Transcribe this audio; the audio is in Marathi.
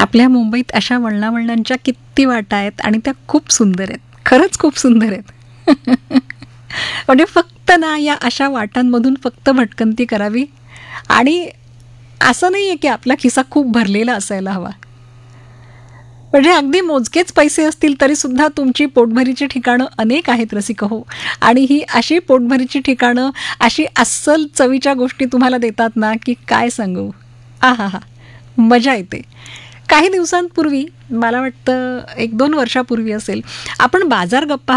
आपल्या मुंबईत अशा वळणावळणांच्या किती वाटा आहेत आणि त्या खूप सुंदर आहेत, खरंच खूप सुंदर आहेत. म्हणजे फक्त ना या अशा वाटांमधून फक्त भटकंती करावी आणि असं नाही आहे की आपला खिसा खूप भरलेला असायला हवा. म्हणजे अगदी मोजकेच पैसे असतील तरी सुद्धा तुमची पोटभरीची ठिकाणं अनेक आहेत रसिक हो. आणि ही अशी पोटभरीची ठिकाणं अशी अस्सल चवीच्या गोष्टी तुम्हाला देतात ना की काय सांगू. आहा हा, मजा येते. काही दिवसांपूर्वी मला वाटतं 1-2 वर्षापूर्वी असेल, आपण बाजार गप्पा